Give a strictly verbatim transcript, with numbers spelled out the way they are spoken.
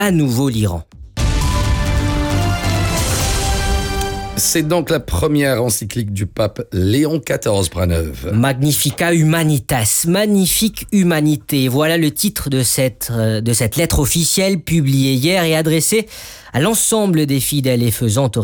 à nouveau l'Iran. C'est donc la première encyclique du pape Léon quatorze, Praneuve. Magnifica Humanitas, magnifique humanité. Voilà le titre de cette, de cette lettre officielle publiée hier et adressée à l'ensemble des fidèles et faisant